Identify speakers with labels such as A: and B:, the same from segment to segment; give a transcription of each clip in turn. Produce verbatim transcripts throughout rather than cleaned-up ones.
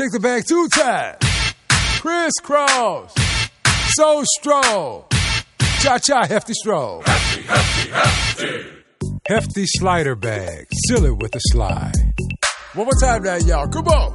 A: Take the bag two times. Crisscross. So stroll. Cha-cha hefty stroll.
B: Hefty, hefty, hefty.
A: Hefty slider bag. Seal it with a slide. One more time now, y'all. Come on.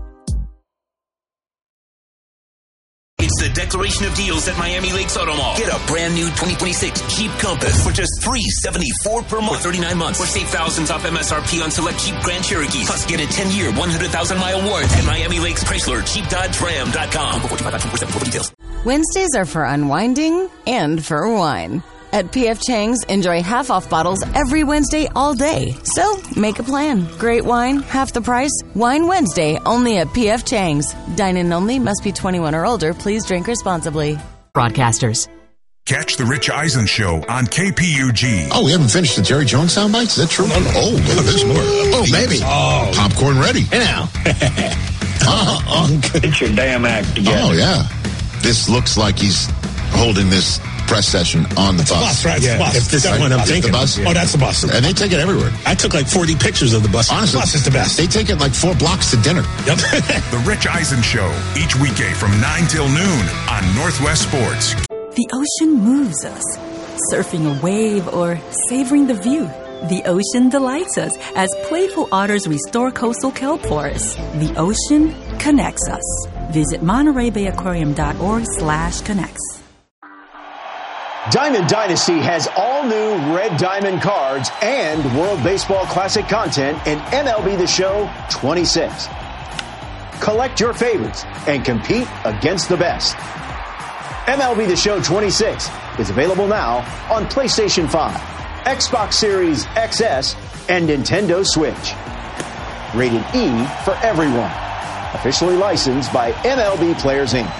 C: It's the declaration of deals at Miami Lakes Auto Mall. Get a brand new twenty twenty-six Jeep Compass for just three hundred seventy-four dollars per month for thirty-nine months. Or save thousands off M S R P on select Jeep Grand Cherokees. Plus, get a ten-year, one hundred thousand mile warranty at Miami Lakes Chrysler, Jeep Dodge Ram dot com. For details.
D: Wednesdays are for unwinding and for wine. At P F Chang's, enjoy half-off bottles every Wednesday all day. So, make a plan. Great wine, half the price. Wine Wednesday, only at P F Chang's. Dine-in only, must be twenty-one or older. Please drink responsibly.
E: Broadcasters.
F: Catch the Rich Eisen Show on K P U G.
G: Oh, we haven't finished the Jerry Jones soundbites? Is that true?
H: No, no.
G: Oh, oh, there's more. Oh, maybe.
H: Oh.
G: Popcorn ready.
H: Hey, now.
G: uh,
I: Get your damn act together.
G: Oh, yeah. This looks like he's holding this press session on the
H: it's
G: bus.
H: bus, right? It's
G: yeah.
H: the bus.
G: If this
H: That's
G: is
H: what I'm
G: the
H: thinking.
G: Bus?
H: Oh, that's the bus.
G: And they take it everywhere.
H: I took like forty pictures of the bus.
G: Honestly,
H: the bus is the best.
G: They take it like four blocks to dinner.
H: Yep.
F: The Rich Eisen Show, each weekday from nine till noon on Northwest Sports.
J: The ocean moves us. Surfing a wave or savoring the view. The ocean delights us as playful otters restore coastal kelp forests. The ocean connects us. Visit Monterey Bay Aquarium dot org slash connects.
K: Diamond Dynasty has all new Red Diamond cards and World Baseball Classic content in M L B The Show twenty-six. Collect your favorites and compete against the best. M L B The Show twenty-six is available now on PlayStation five, Xbox Series X S, and Nintendo Switch. Rated E for everyone. Officially licensed by M L B Players, Incorporated.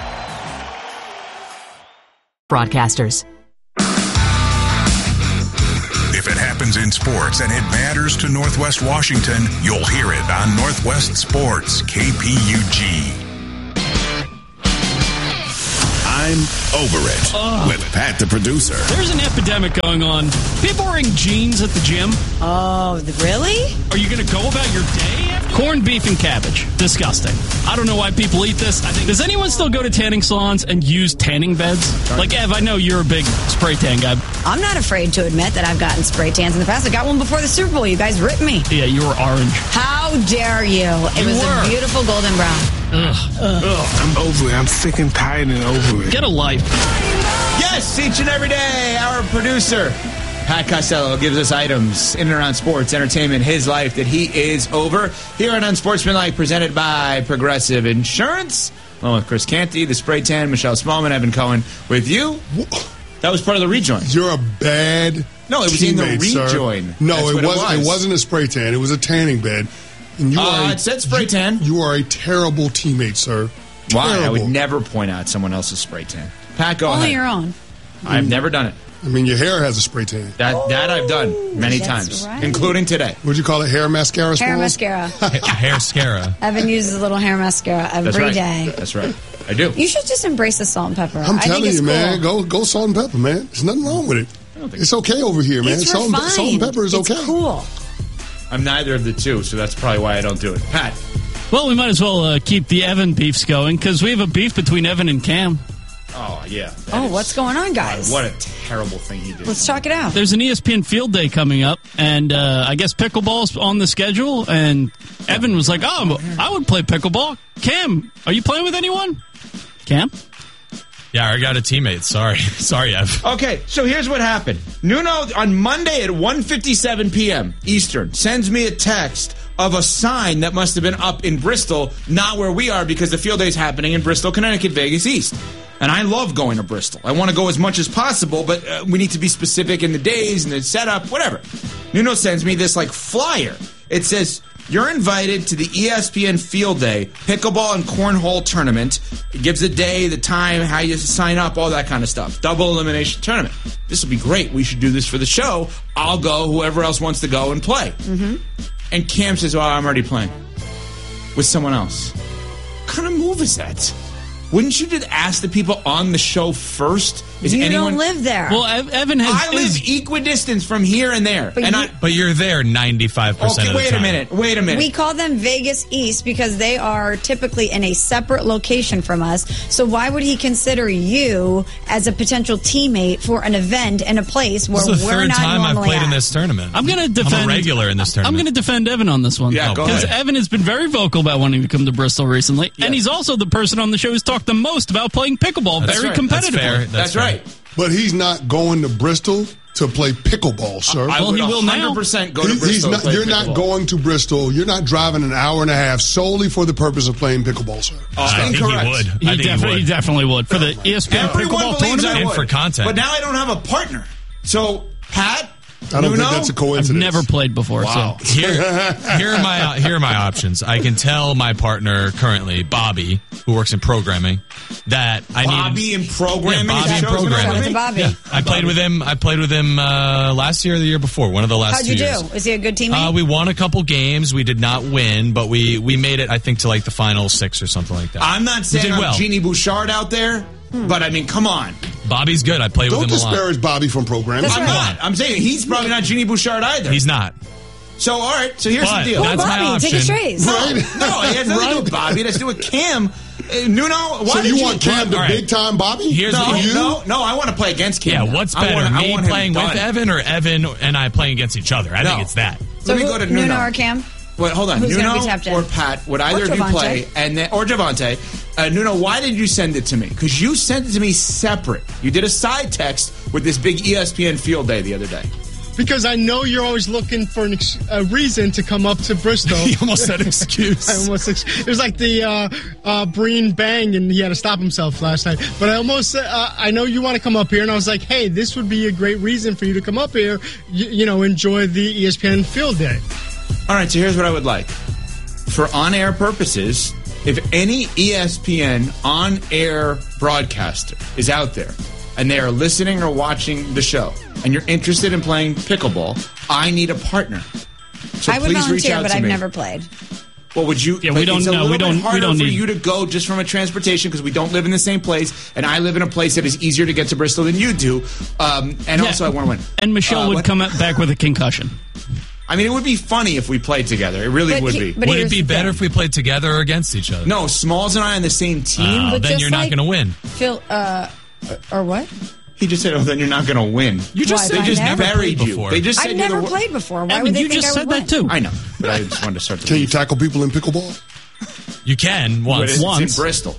E: Broadcasters.
F: If it happens in sports and it matters to Northwest Washington, you'll hear it on Northwest Sports, K P U G.
L: I'm over it
M: oh.
L: with Pat, the producer.
M: There's an epidemic going on. People wearing jeans at the gym.
N: Oh, really?
M: Are you going to go about your day after? Corned beef and cabbage. Disgusting. I don't know why people eat this. I think. Does anyone still go to tanning salons and use tanning beds? Like, Ev, I know you're a big spray tan guy.
N: I'm not afraid to admit that I've gotten spray tans in the past. I got one before the Super Bowl. You guys ripped me.
M: Yeah, you were orange.
N: How dare you? It
M: you
N: was
M: were.
N: a beautiful golden brown.
M: Ugh.
O: Ugh. Ugh. I'm over it. I'm sick and tired and over it.
M: Get a life.
P: Yes, each and every day, our producer, Pat Costello, gives us items in and around sports, entertainment, his life that he is over. Here on Unsportsmanlike, presented by Progressive Insurance. Along with Chris Canty, the Spray Tan, Michelle Smallman, Evan Cohen with you. That was part of the rejoin.
Q: You're a bad
P: No, it was
Q: teammate,
P: in the rejoin.
Q: Sir. No, it,
P: was,
Q: was, it was. It wasn't a spray tan. It was a tanning bed. And you
P: uh,
Q: are a,
P: it said spray tan.
Q: You, you are a terrible teammate, sir.
P: Why?
Q: Terrible.
P: I would never point out someone else's spray tan. Pat, go
N: Only
P: ahead.
N: your own.
P: I've never done it.
Q: I mean, your hair has a spray tan.
P: That that I've done many
N: That's
P: times,
N: right.
P: including today.
Q: What'd you call it? Hair mascara?
N: Hair
Q: Smalls?
N: mascara.
R: Hair mascara.
N: Evan uses a little hair mascara every
P: That's right.
N: day.
P: That's right. I do.
N: You should just embrace the salt and pepper.
Q: I'm
N: I
Q: telling
N: think it's
Q: you,
N: cool.
Q: man. Go go salt and pepper, man. There's nothing wrong with it. It's okay over here, man.
N: It's
Q: salt, and,
N: refined.
Q: salt and pepper is
N: it's
Q: okay.
N: cool.
P: I'm neither of the two, so that's probably why I don't do it. Pat.
M: Well, we might as well uh, keep the Evan beefs going because we have a beef between Evan and Cam.
P: Oh, yeah.
N: Oh,
P: is,
N: what's going on, guys?
P: God, what a terrible thing he did.
N: Let's talk it out.
M: There's an E S P N Field Day coming up, and uh, I guess pickleball's on the schedule, and Evan was like, oh, I would play pickleball. Cam, are you playing with anyone? Cam?
R: Yeah, I got a teammate. Sorry. Sorry, Ev.
P: Okay, so here's what happened. Nuno, on Monday at one fifty-seven p.m. Eastern, sends me a text of a sign that must have been up in Bristol, not where we are, because the field day is happening in Bristol, Connecticut, Vegas East. And I love going to Bristol. I want to go as much as possible, but uh, we need to be specific in the days and the setup, whatever. Nuno sends me this, like, flyer. It says, you're invited to the E S P N Field Day Pickleball and Cornhole Tournament. It gives the day, the time, how you sign up, all that kind of stuff. Double elimination tournament. This will be great. We should do this for the show. I'll go. Whoever else wants to go and play.
N: Mm-hmm.
P: And Cam says, well, I'm already playing with someone else. What kind of move is that? Wouldn't you just ask the people on the show first? Is
N: you
P: anyone
N: don't live there.
M: Well, Evan has.
P: I live
M: is,
P: equidistance from here and there,
N: But
P: and
N: you-
P: I.
R: But you're there ninety-five percent
P: Okay,
R: of the
P: wait
R: time.
P: a minute. Wait a minute.
N: We call them Vegas East because they are typically in a separate location from us. So why would he consider you as a potential teammate for an event in a place where
R: This is the
N: we're
R: third
N: not
R: time I've
N: normally
R: played
N: at?
R: in this tournament.
M: I'm going to defend.
R: I'm a regular in this
M: I'm
R: tournament.
M: going to defend Evan on this one.
P: Yeah, go
M: Because
P: ahead.
M: Evan has been very vocal about wanting to come to Bristol recently, and he's also the person on the show who's talked the most about playing pickleball
R: That's
M: very
R: right. That's
M: competitively.
R: fair.
P: That's,
R: That's fair.
P: right.
Q: But he's not going to Bristol to play pickleball, sir.
P: I
M: Well,
P: would
M: he will now.
P: one hundred percent go to
Q: He-
P: Bristol.
Q: he's
P: to
Q: not,
P: play
Q: you're
P: pickleball.
Q: not going to Bristol. You're not driving an hour and a half solely for the purpose of playing pickleball, sir.
P: Uh,
R: I think he
P: incorrect.
R: would.
M: He,
R: I think
M: definitely,
R: he
M: he
R: would.
M: definitely would for the E S P N
P: Everyone
M: pickleball
P: believes I
M: tournament.
P: would.
R: And for content.
P: But now I don't have a partner. So, Pat,
Q: I don't
P: Nuno?
Q: think that's a
M: I've
Q: coincidence.
M: never played before,
P: Wow.
M: so
R: Here, here are my here are my options. I can tell my partner currently, Bobby, who works in programming, that I
P: Bobby
R: need
P: in programming.
R: Yeah, Bobby
P: is
R: in
P: shows
R: programming.
N: Shout out to Bobby.
R: Yeah, I played with him. I played with him uh, last year or the year before. One of the last
N: How'd
R: two
N: you
R: years.
N: do? Is he a good teammate?
R: Uh, we won a couple games. We did not win, but we we made it. I think to like the final six or something like that.
P: I'm not
R: We
P: saying
R: did
P: I'm
R: well.
P: Jeannie Bouchard out there, but I mean, come on.
R: Bobby's good. I played
Q: Don't
R: with him a lot.
Q: disparage Bobby from programming.
N: That's
P: I'm
N: right.
P: not. I'm saying he's probably not Jeannie Bouchard either.
R: He's not.
P: So, all right. So here's
R: But
P: the deal.
N: Well,
R: that's my
N: Bobby, take
R: option.
N: his trays.
P: No, no, it has nothing to do with Bobby. It has to do with Cam. Uh, Nuno, why
Q: So
P: did
Q: you want Cam to
R: all right.
Q: big time Bobby?
R: Here's
P: No,
R: the-
Q: you?
P: no, no. I want to play against Cam.
R: Yeah,
P: now.
R: what's
P: I
R: better,
P: want- I
R: me
P: want him
R: playing with
P: done.
R: Evan or Evan and I playing against each other? I
P: No.
R: think it's that.
N: So
P: Let me
N: who,
P: go to
N: Nuno
P: Nuno.
N: or Cam?
P: Wait, hold on.
N: Who's gonna be
P: Nuno
N: tapped in?
P: or Pat? Would either
N: Or
P: of you
N: Javante.
P: play? And then, or Javante? Uh, Nuno, why did you send it to me? Because you sent it to me separate. You did a side text with this big E S P N field day the other day.
I: Because I know you're always looking for an ex- a reason to come up to Bristol.
R: He almost said excuse.
I: I almost ex- it was like the uh, uh, Breen bang, and he had to stop himself last night. But I almost uh, I know you want to come up here, and I was like, hey, this would be a great reason for you to come up here. You, you know, enjoy the E S P N field day.
P: All right, so here's what I would like. For on-air purposes, if any E S P N on-air broadcaster is out there and they are listening or watching the show and you're interested in playing pickleball, I need a partner. So
N: I would
P: please reach
N: volunteer,
P: out
N: but
P: to
N: I've
P: me.
N: never played.
P: Well, would you?
M: Yeah, we
P: but
M: don't
P: It's a
M: know.
P: little
M: We don't-
P: bit
M: we
P: harder
M: don't
P: for
M: need-
P: you to go just from a transportation because we don't live in the same place, and I live in a place that is easier to get to Bristol than you do. Um, and
M: Yeah.
P: also, I want to win.
M: And Michelle
P: Uh,
M: would
P: what-
M: come out back with a concussion.
P: I mean, it would be funny if we played together. It really
N: But
P: would
N: he-
P: be.
N: but
R: Would
N: here's
R: it be
N: the
R: better
N: thing.
R: if we played together or against each other?
P: No, Smalls and I on the same team.
R: Oh,
N: But
R: then
N: just
R: you're not
N: like-
R: going to win.
N: Phil, uh, or what?
P: He just said, "Oh, then you're not going to win."
R: You just
N: Why,
R: said
N: have I
P: they just
N: never
P: buried
R: played
P: you.
R: before.
P: They just said
N: I've
P: you're
N: never
P: the,
N: played before. Why
M: Evan,
N: would they
M: you
N: think
M: just
N: I
M: said
N: would
M: that too.
P: I know, but I just wanted to start. The
Q: Can you tackle people in pickleball?
R: You can
P: But
R: once.
P: it's
M: Once.
P: in Bristol.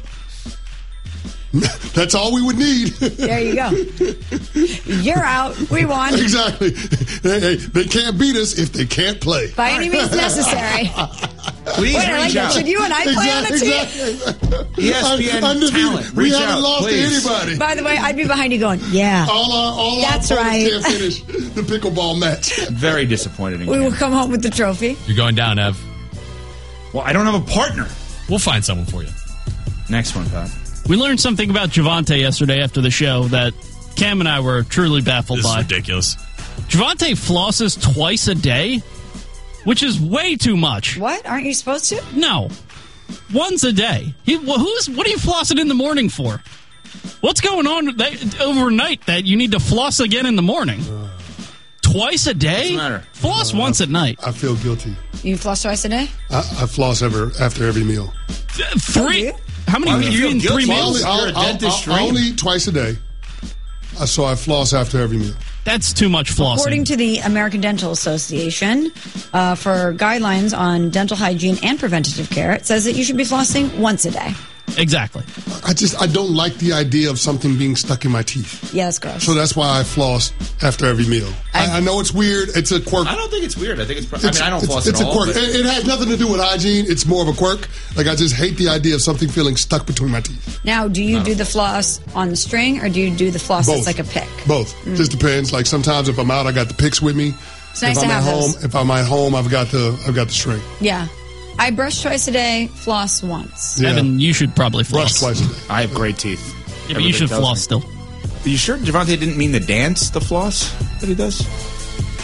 Q: That's all we would need.
N: There you go. You're out. We won.
Q: Exactly. Hey, hey, they can't beat us if they can't play.
N: By any means necessary.
P: Please
N: Wait, I like
P: reach
N: that.
P: out.
N: Should you and I play on a team?
Q: Exactly.
P: E S P N
Q: Undefeated.
P: talent.
Q: We
P: Reach
Q: haven't
P: out,
Q: lost
P: please.
Q: to anybody.
N: By the way, I'd be behind you going, yeah.
Q: All our, all
N: That's
Q: our opponents
N: right.
Q: can't finish the pickleball match.
P: Very disappointed in
N: We
P: you.
N: will come home with the trophy.
R: You're going down, Ev.
P: Well, I don't have a partner.
R: We'll find someone for you.
P: Next one, Pat.
M: We learned something about Javante yesterday after the show that Cam and I were truly baffled
R: This is
M: by.
R: ridiculous.
M: Javante flosses twice a day, which is way too much.
N: What? Aren't you supposed to?
M: No, once a day. He, well, who's what are you flossing in the morning for? What's going on that, overnight that you need to floss again in the morning? Twice a day?
P: Doesn't matter.
M: Floss once at night.
Q: I feel guilty.
N: You floss twice a day?
Q: I, I floss ever, after every meal.
M: Three? How many?
P: Why do you
M: You
P: feel
M: eating three
P: guilty?
M: meals?
P: You're a
Q: I'll, I'll,
P: dentist,
Q: I'll, I
P: right?
Q: only eat twice a day. Uh, So I floss after every meal.
M: That's too much flossing.
N: According to the American Dental Association, uh, for guidelines on dental hygiene and preventative care, it says that you should be flossing once a day.
M: Exactly.
Q: I just I don't like the idea of something being stuck in my teeth.
N: Yeah, that's gross.
Q: So that's why I floss after every meal. I, I know it's weird. It's a quirk.
P: I don't think it's weird. I think it's. Pro- I
Q: It's,
P: mean, I don't
Q: it's,
P: floss
Q: it's
P: at
Q: a
P: all.
Q: quirk.
P: but-
Q: It, it has nothing to do with hygiene. It's more of a quirk. Like I just hate the idea of something feeling stuck between my teeth.
N: Now, do you do the floss on the string or do you do the floss
Q: Both.
N: that's like a pick?
Q: Both.
N: Mm.
Q: Just depends. Like sometimes if I'm out, I got the picks with me.
N: It's nice
Q: if
N: to
Q: I'm
N: have
Q: at home,
N: those.
Q: if I'm at home, I've got the I've got the string.
N: Yeah. I brush twice a day, floss once.
Q: Yeah.
M: Evan, you should probably floss.
Q: Brush twice a day.
P: I have great teeth.
M: Yeah, but you should
P: Everybody tells
M: floss
P: me.
M: still.
P: Are you sure Javante didn't mean the dance, the floss that he does?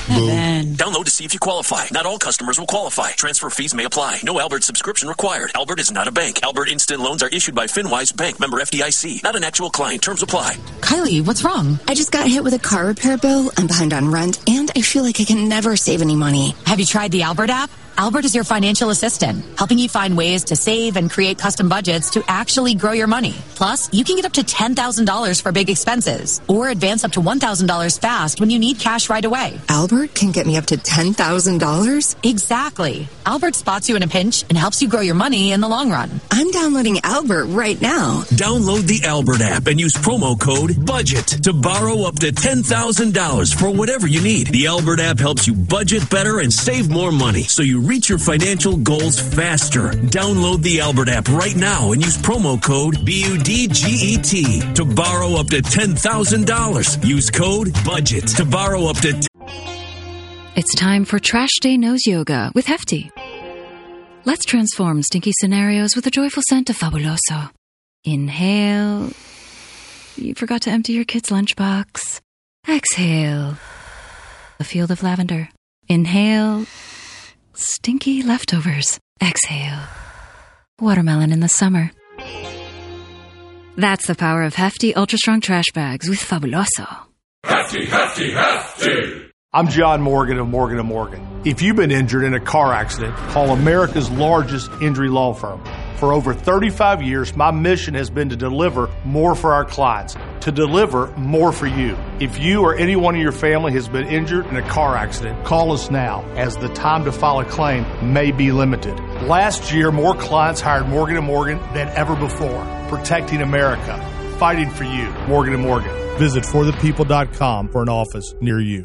N: Kevin.
S: Download to see if you qualify. Not all customers will qualify. Transfer fees may apply. No Albert subscription required. Albert is not a bank. Albert Instant Loans are issued by FinWise Bank, member F D I C. Not an actual client. Terms apply.
T: Kylie, what's wrong? I just got hit with a car repair bill. I'm behind on rent, and I feel like I can never save any money.
U: Have you tried the Albert app? Albert is your financial assistant, helping you find ways to save and create custom budgets to actually grow your money. Plus, you can get up to ten thousand dollars for big expenses or advance up to one thousand dollars fast when you need cash right away.
T: Albert can get me up to ten thousand dollars?
U: Exactly. Albert spots you in a pinch and helps you grow your money in the long run.
T: I'm downloading Albert right now.
S: Download the Albert app and use promo code BUDGET to borrow up to ten thousand dollars for whatever you need. The Albert app helps you budget better and save more money so you reach your financial goals faster. Download the Albert app right now and use promo code B U D G E T to borrow up to ten thousand dollars. Use code BUDGET to borrow up to ten thousand dollars.
V: It's time for Trash Day Nose Yoga with Hefty. Let's transform stinky scenarios with a joyful scent of Fabuloso. Inhale. You forgot to empty your kid's lunchbox. Exhale. A field of lavender. Inhale. Stinky leftovers. Exhale. Watermelon in the summer. That's the power of Hefty Ultra Strong Trash Bags with Fabuloso.
B: Hefty, hefty, hefty.
W: I'm John Morgan of Morgan and Morgan. If you've been injured in a car accident, call America's largest injury law firm. For over thirty-five years, my mission has been to deliver more for our clients, to deliver more for you. If you or anyone in your family has been injured in a car accident, call us now, as the time to file a claim may be limited. Last year, more clients hired Morgan and Morgan than ever before, protecting America, fighting for you. Morgan and Morgan. Visit for the people dot com for an office near you.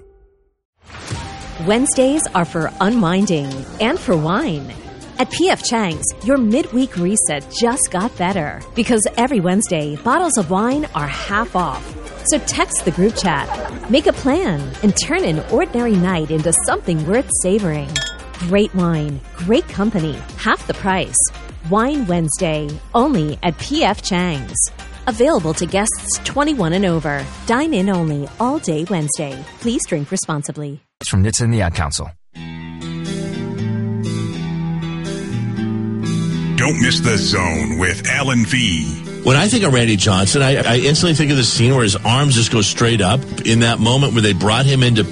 X: Wednesdays are for unwinding and for wine. At P F Chang's, your midweek reset just got better because every Wednesday, bottles of wine are half off. So text the group chat, make a plan, and turn an ordinary night into something worth savoring. Great wine, great company, half the price. Wine Wednesday, only at P F Chang's. Available to guests twenty-one and over. Dine in only all day Wednesday. Please drink responsibly.
Y: It's from N H T S A and the Ad Council.
F: Don't miss The Zone with Alan V.
H: When I think of Randy Johnson, I, I instantly think of the scene where his arms just go straight up in that moment where they brought him into